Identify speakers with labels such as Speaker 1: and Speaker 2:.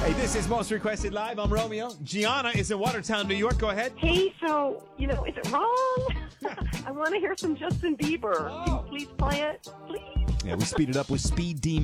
Speaker 1: Hey, this is Most Requested Live. I'm Romeo. Gianna is in Watertown, New York. Go ahead.
Speaker 2: Hey, so, is it wrong? I want to hear some Justin Bieber. Can you please play it? Please?
Speaker 1: Yeah, we speed it up with Speed Demon.